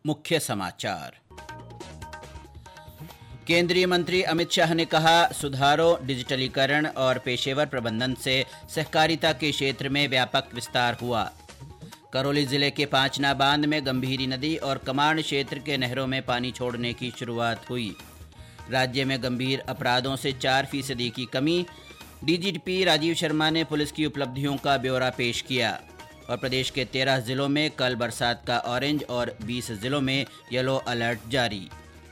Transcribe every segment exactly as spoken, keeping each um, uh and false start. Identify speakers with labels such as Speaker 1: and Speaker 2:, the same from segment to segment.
Speaker 1: मुख्य समाचार। केंद्रीय मंत्री अमित शाह ने कहा, सुधारों, डिजिटलीकरण और पेशेवर प्रबंधन से सहकारिता के क्षेत्र में व्यापक विस्तार हुआ। करौली जिले के पांचना बांध में गंभीरी नदी और कमांड क्षेत्र के नहरों में पानी छोड़ने की शुरुआत हुई। राज्य में गंभीर अपराधों से चार फीसदी की कमी। डीजीपी राजीव शर्मा ने पुलिस की उपलब्धियों का ब्यौरा पेश किया। और प्रदेश के तेरह जिलों में कल बरसात का ऑरेंज और बीस जिलों में येलो अलर्ट जारी।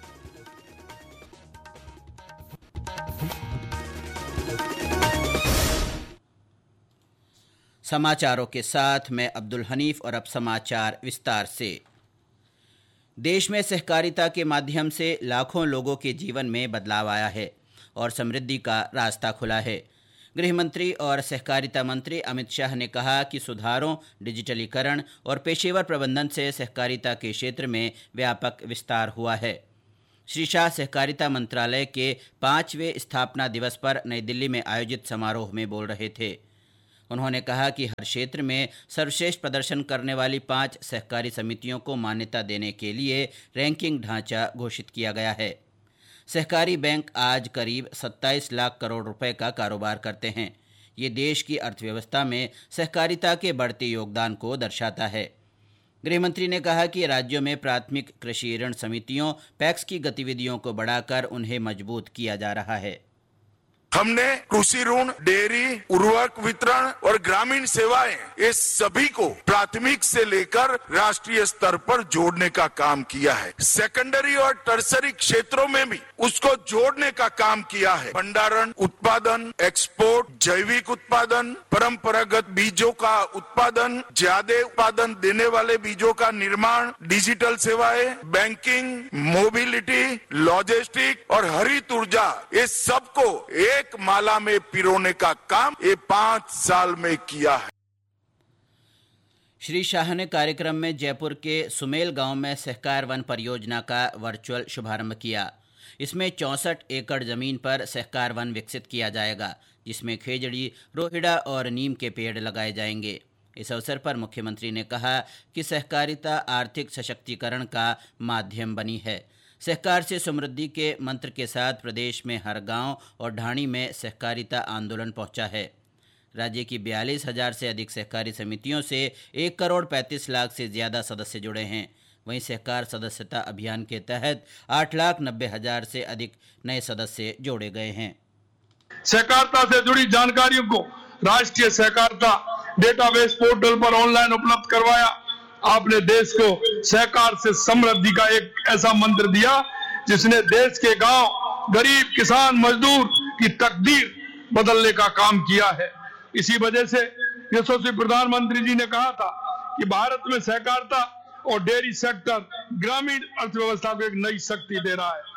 Speaker 1: समाचारों के साथ मैं अब्दुल हनीफ और अब समाचार विस्तार से। देश में सहकारिता के माध्यम से लाखों लोगों के जीवन में बदलाव आया है और समृद्धि का रास्ता खुला है। गृह मंत्री और सहकारिता मंत्री अमित शाह ने कहा कि सुधारों, डिजिटलीकरण और पेशेवर प्रबंधन से सहकारिता के क्षेत्र में व्यापक विस्तार हुआ है। श्री शाह सहकारिता मंत्रालय के पाँचवें स्थापना दिवस पर नई दिल्ली में आयोजित समारोह में बोल रहे थे। उन्होंने कहा कि हर क्षेत्र में सर्वश्रेष्ठ प्रदर्शन करने वाली पांच सहकारी समितियों को मान्यता देने के लिए रैंकिंग ढांचा घोषित किया गया है। सहकारी बैंक आज करीब सत्ताईस लाख करोड़ रुपए का कारोबार करते हैं। ये देश की अर्थव्यवस्था में सहकारिता के बढ़ते योगदान को दर्शाता है। गृहमंत्री ने कहा कि राज्यों में प्राथमिक कृषि ऋण समितियों पैक्स की गतिविधियों को बढ़ाकर उन्हें मजबूत किया जा रहा है।
Speaker 2: हमने कृषि ऋण, डेयरी, उर्वरक वितरण और ग्रामीण सेवाएं, ये सभी को प्राथमिक से लेकर राष्ट्रीय स्तर पर जोड़ने का काम किया है। सेकेंडरी और टर्सरी क्षेत्रों में भी उसको जोड़ने का काम किया है। भंडारण, उत्पादन, एक्सपोर्ट, जैविक उत्पादन, परंपरागत बीजों का उत्पादन, ज्यादा उत्पादन देने वाले बीजों का निर्माण, डिजिटल सेवाएं, बैंकिंग, मोबिलिटी, लॉजिस्टिक और हरित ऊर्जा, ये सबको एक एक माला में पिरोने का काम ये पांच साल में किया है।
Speaker 1: श्री शाह ने कार्यक्रम में जयपुर के सुमेल गांव में सहकार वन परियोजना का वर्चुअल शुभारंभ किया। इसमें चौंसठ एकड़ जमीन पर सहकार वन विकसित किया जाएगा, जिसमें खेजड़ी, रोहिड़ा और नीम के पेड़ लगाए जाएंगे। इस अवसर पर मुख्यमंत्री ने कहा कि सहकारिता आर्थिक सशक्तिकरण का माध्यम बनी है। सहकार से समृद्धि के मंत्र के साथ प्रदेश में हर गांव और ढाणी में सहकारिता आंदोलन पहुंचा है। राज्य की बयालीस हजार से अधिक सहकारी समितियों से एक करोड़ पैंतीस लाख से ज़्यादा सदस्य जुड़े हैं। वहीं सहकार सदस्यता अभियान के तहत आठ लाख नब्बे हजार से अधिक नए सदस्य जोड़े गए हैं।
Speaker 3: सहकारिता से जुड़ी जानकारियों को राष्ट्रीय सहकारिता डेटाबेस पोर्टल पर ऑनलाइन उपलब्ध करवाया। आपने देश को सहकार से समृद्धि का एक ऐसा मंत्र दिया जिसने देश के गांव, गरीब, किसान, मजदूर की तकदीर बदलने का काम किया है। इसी वजह से यशस्वी प्रधानमंत्री जी ने कहा था कि भारत में सहकारिता और डेयरी सेक्टर ग्रामीण अर्थव्यवस्था को एक नई शक्ति दे रहा है।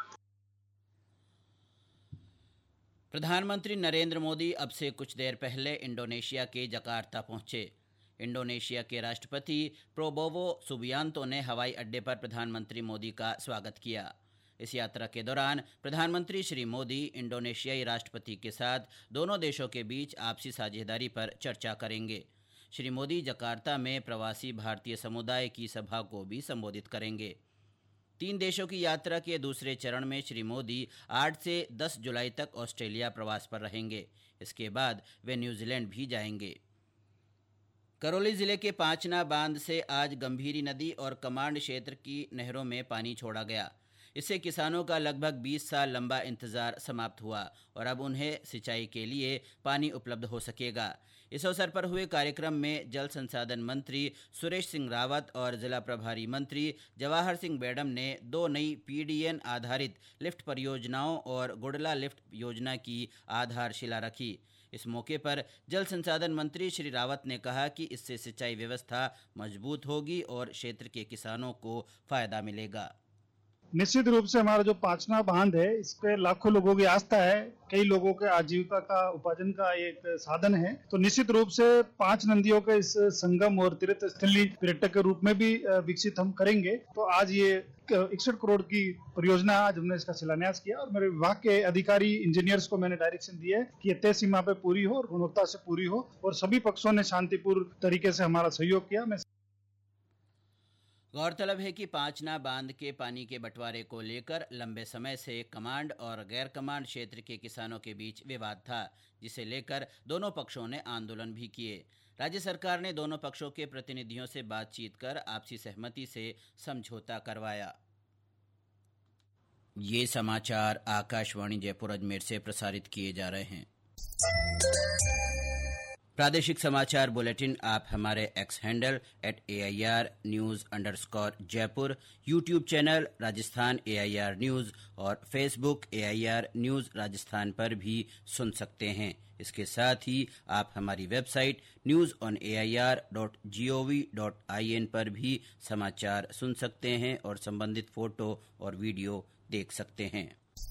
Speaker 1: प्रधानमंत्री नरेंद्र मोदी अब से कुछ देर पहले इंडोनेशिया के जकार्ता पहुंचे। इंडोनेशिया के राष्ट्रपति प्रोबोवो सुबियांतो ने हवाई अड्डे पर प्रधानमंत्री मोदी का स्वागत किया। इस यात्रा के दौरान प्रधानमंत्री श्री मोदी इंडोनेशियाई राष्ट्रपति के साथ दोनों देशों के बीच आपसी साझेदारी पर चर्चा करेंगे। श्री मोदी जकार्ता में प्रवासी भारतीय समुदाय की सभा को भी संबोधित करेंगे। तीन देशों की यात्रा के दूसरे चरण में श्री मोदी आठ से दस जुलाई तक ऑस्ट्रेलिया प्रवास पर रहेंगे। इसके बाद वे न्यूजीलैंड भी जाएंगे। करौली जिले के पांचना बांध से आज गंभीरी नदी और कमांड क्षेत्र की नहरों में पानी छोड़ा गया। इससे किसानों का लगभग बीस साल लंबा इंतजार समाप्त हुआ और अब उन्हें सिंचाई के लिए पानी उपलब्ध हो सकेगा। इस अवसर पर हुए कार्यक्रम में जल संसाधन मंत्री सुरेश सिंह रावत और जिला प्रभारी मंत्री जवाहर सिंह बेडम ने दो नई पीडीएन आधारित लिफ्ट परियोजनाओं और गुडला लिफ्ट योजना की आधारशिला रखी। इस मौके पर जल संसाधन मंत्री श्री रावत ने कहा कि इससे सिंचाई व्यवस्था मजबूत होगी और क्षेत्र के किसानों को फायदा मिलेगा।
Speaker 4: निश्चित रूप से हमारा जो पांचना बांध है, इस पे लाखों लोगों की आस्था है। कई लोगों के आजीविका का, उपार्जन का एक साधन है। तो निश्चित रूप से पांच नदियों के इस संगम और तीर्थ स्थली पर्यटक के रूप में भी विकसित हम करेंगे। तो आज ये इकसठ करोड़ की परियोजना, आज हमने इसका शिलान्यास किया और मेरे विभाग के अधिकारी, इंजीनियर्स को मैंने डायरेक्शन दिया है कि ये तय सीमा पे पूरी हो और गुणवत्ता से पूरी हो, और सभी पक्षों ने शांतिपूर्ण तरीके से हमारा सहयोग किया। मैं
Speaker 1: गौरतलब है कि पांचना बांध के पानी के बंटवारे को लेकर लंबे समय से कमांड और गैर कमांड क्षेत्र के किसानों के बीच विवाद था, जिसे लेकर दोनों पक्षों ने आंदोलन भी किए। राज्य सरकार ने दोनों पक्षों के प्रतिनिधियों से बातचीत कर आपसी सहमति से समझौता करवाया। ये समाचार आकाशवाणी जयपुर अजमेर से प्रसारित किए जा रहे हैं। प्रादेशिक समाचार बुलेटिन आप हमारे x handle at A I R news underscore Jaipur, YouTube channel Rajasthan A I R news और Facebook A I R news Rajasthan पर भी सुन सकते हैं। इसके साथ ही आप हमारी website news on A I R dot G O V dot I N पर भी समाचार सुन सकते हैं और संबंधित फोटो और वीडियो देख सकते हैं।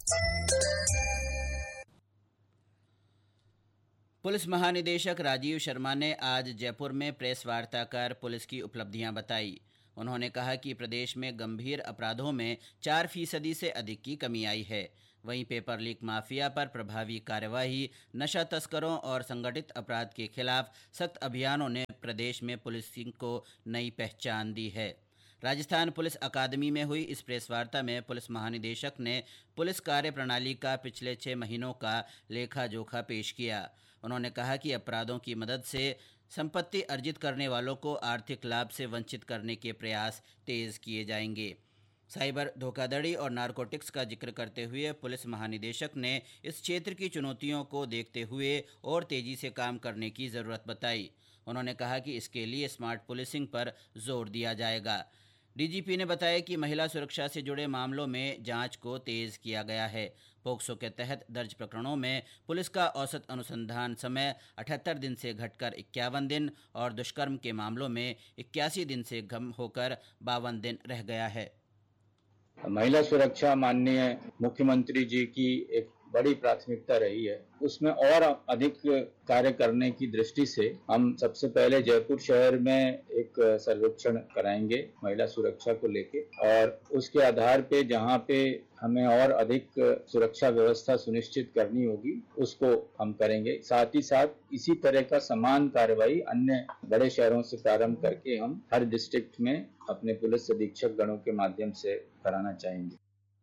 Speaker 1: पुलिस महानिदेशक राजीव शर्मा ने आज जयपुर में प्रेस वार्ता कर पुलिस की उपलब्धियां बताई। उन्होंने कहा कि प्रदेश में गंभीर अपराधों में चार फीसदी से अधिक की कमी आई है। वहीं पेपर लीक माफिया पर प्रभावी कार्यवाही, नशा तस्करों और संगठित अपराध के खिलाफ सख्त अभियानों ने प्रदेश में पुलिसिंग को नई पहचान दी है। राजस्थान पुलिस अकादमी में हुई इस प्रेस वार्ता में पुलिस महानिदेशक ने पुलिस कार्य प्रणाली का पिछले छह महीनों का लेखा जोखा पेश किया। उन्होंने कहा कि अपराधों की मदद से संपत्ति अर्जित करने वालों को आर्थिक लाभ से वंचित करने के प्रयास तेज किए जाएंगे। साइबर धोखाधड़ी और नारकोटिक्स का जिक्र करते हुए पुलिस महानिदेशक ने इस क्षेत्र की चुनौतियों को देखते हुए और तेजी से काम करने की ज़रूरत बताई। उन्होंने कहा कि इसके लिए स्मार्ट पुलिसिंग पर जोर दिया जाएगा। डी जी पी ने बताया कि महिला सुरक्षा से जुड़े मामलों में जांच को तेज किया गया है। पोक्सो के तहत दर्ज प्रकरणों में पुलिस का औसत अनुसंधान समय अठहत्तर दिन से घटकर इक्यावन दिन और दुष्कर्म के मामलों में इक्यासी दिन से कम होकर बावन दिन रह गया है।
Speaker 5: महिला सुरक्षा माननीय मुख्यमंत्री जी की एक बड़ी प्राथमिकता रही है। उसमें और अधिक कार्य करने की दृष्टि से हम सबसे पहले जयपुर शहर में एक सर्वेक्षण कराएंगे महिला सुरक्षा को लेके, और उसके आधार पे जहाँ पे हमें और अधिक सुरक्षा व्यवस्था सुनिश्चित करनी होगी उसको हम करेंगे। साथ ही साथ इसी तरह का समान कार्रवाई अन्य बड़े शहरों से प्रारंभ करके हम हर डिस्ट्रिक्ट में अपने पुलिस अधीक्षक गणों के माध्यम से कराना चाहेंगे।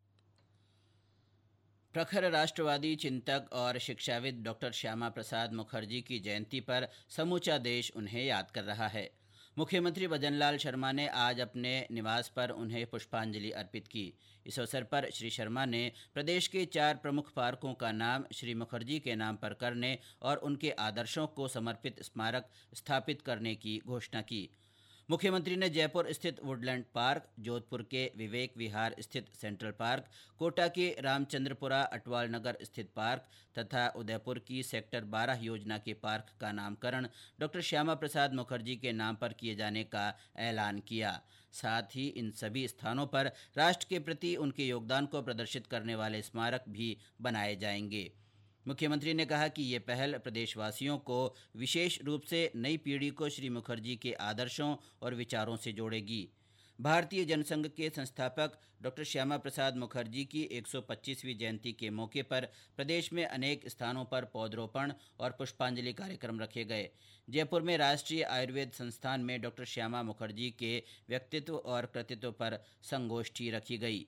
Speaker 1: प्रखर राष्ट्रवादी चिंतक और शिक्षाविद डॉक्टर श्यामा प्रसाद मुखर्जी की जयंती पर समूचा देश उन्हें याद कर रहा है। मुख्यमंत्री भजनलाल शर्मा ने आज अपने निवास पर उन्हें पुष्पांजलि अर्पित की। इस अवसर पर श्री शर्मा ने प्रदेश के चार प्रमुख पार्कों का नाम श्री मुखर्जी के नाम पर करने और उनके आदर्शों को समर्पित स्मारक स्थापित करने की घोषणा की। मुख्यमंत्री ने जयपुर स्थित वुडलैंड पार्क, जोधपुर के विवेक विहार स्थित सेंट्रल पार्क, कोटा के रामचंद्रपुरा अटवाल नगर स्थित पार्क तथा उदयपुर की सेक्टर बारह योजना के पार्क का नामकरण डॉक्टर श्यामा प्रसाद मुखर्जी के नाम पर किए जाने का ऐलान किया। साथ ही इन सभी स्थानों पर राष्ट्र के प्रति उनके योगदान को प्रदर्शित करने वाले स्मारक भी बनाए जाएंगे। मुख्यमंत्री ने कहा कि ये पहल प्रदेशवासियों को विशेष रूप से नई पीढ़ी को श्री मुखर्जी के आदर्शों और विचारों से जोड़ेगी। भारतीय जनसंघ के संस्थापक डॉक्टर श्यामा प्रसाद मुखर्जी की एक सौ पच्चीसवीं जयंती के मौके पर प्रदेश में अनेक स्थानों पर पौधरोपण और पुष्पांजलि कार्यक्रम रखे गए। जयपुर में राष्ट्रीय आयुर्वेद संस्थान में डॉक्टर श्यामा मुखर्जी के व्यक्तित्व और कृतित्व पर संगोष्ठी रखी गई।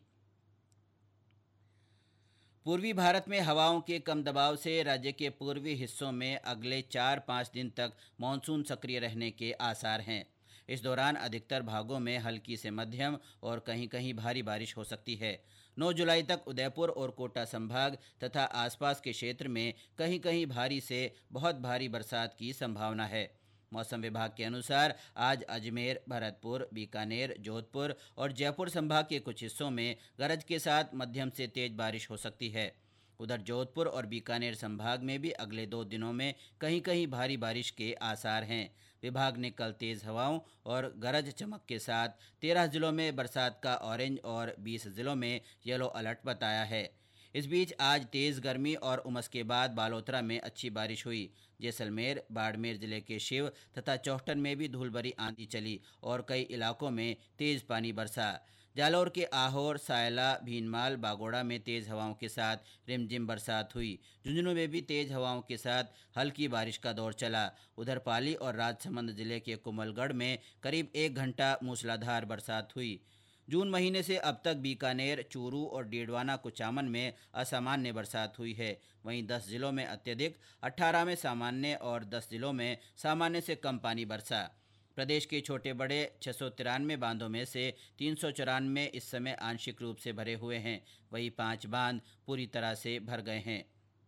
Speaker 1: पूर्वी भारत में हवाओं के कम दबाव से राज्य के पूर्वी हिस्सों में अगले चार पाँच दिन तक मानसून सक्रिय रहने के आसार हैं। इस दौरान अधिकतर भागों में हल्की से मध्यम और कहीं कहीं भारी बारिश हो सकती है। नौ जुलाई तक उदयपुर और कोटा संभाग तथा आसपास के क्षेत्र में कहीं कहीं भारी से बहुत भारी बरसात की संभावना है। मौसम विभाग के अनुसार आज अजमेर, भरतपुर, बीकानेर, जोधपुर और जयपुर संभाग के कुछ हिस्सों में गरज के साथ मध्यम से तेज बारिश हो सकती है। उधर जोधपुर और बीकानेर संभाग में भी अगले दो दिनों में कहीं कहीं भारी बारिश के आसार हैं। विभाग ने कल तेज हवाओं और गरज चमक के साथ तेरह जिलों में बरसात का ऑरेंज और बीस जिलों में येलो अलर्ट बताया है। इस बीच आज तेज़ गर्मी और उमस के बाद बालोतरा में अच्छी बारिश हुई। जैसलमेर, बाड़मेर जिले के शिव तथा चौहटन में भी धूलभरी आंधी चली और कई इलाकों में तेज़ पानी बरसा। जालौर के आहोर, सायला, भीनमाल, बागोड़ा में तेज़ हवाओं के साथ रिमझिम बरसात हुई। झुंझुनू में भी तेज़ हवाओं के साथ हल्की बारिश का दौर चला। उधर पाली और राजसमंद जिले के कुमलगढ़ में करीब एक घंटा मूसलाधार बरसात हुई। जून महीने से अब तक बीकानेर, चूरू और डीडवाना कुचामन में असामान्य बरसात हुई है। वहीं दस जिलों में अत्यधिक, अठारह में सामान्य और दस जिलों में सामान्य से कम पानी बरसा। प्रदेश के छोटे बड़े छः सौ तिरानवे बांधों में से तीन सौ चौरानवे इस समय आंशिक रूप से भरे हुए हैं। वहीं पाँच बांध पूरी तरह से भर गए हैं।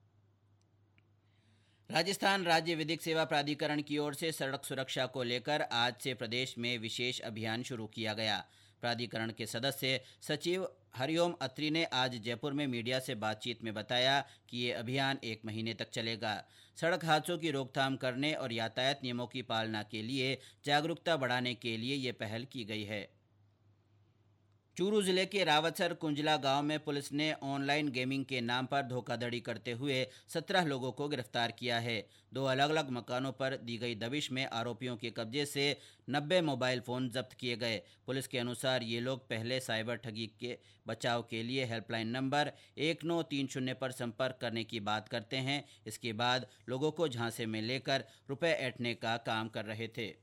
Speaker 1: राजस्थान राज्य विधिक सेवा प्राधिकरण की ओर से सड़क सुरक्षा को लेकर आज से प्रदेश में विशेष अभियान शुरू किया गया। प्राधिकरण के सदस्य सचिव हरिओम अत्री ने आज जयपुर में मीडिया से बातचीत में बताया कि ये अभियान एक महीने तक चलेगा। सड़क हादसों की रोकथाम करने और यातायात नियमों की पालना के लिए जागरूकता बढ़ाने के लिए ये पहल की गई है। चूरू जिले के रावतसर कुंजला गांव में पुलिस ने ऑनलाइन गेमिंग के नाम पर धोखाधड़ी करते हुए सत्रह लोगों को गिरफ्तार किया है। दो अलग अलग मकानों पर दी गई दबिश में आरोपियों के कब्जे से नब्बे मोबाइल फ़ोन जब्त किए गए। पुलिस के अनुसार ये लोग पहले साइबर ठगी के बचाव के लिए हेल्पलाइन नंबर एक नौ तीन शून्य पर संपर्क करने की बात करते हैं। इसके बाद लोगों को झांसे में लेकर रुपए ऐंठने का काम कर रहे थे।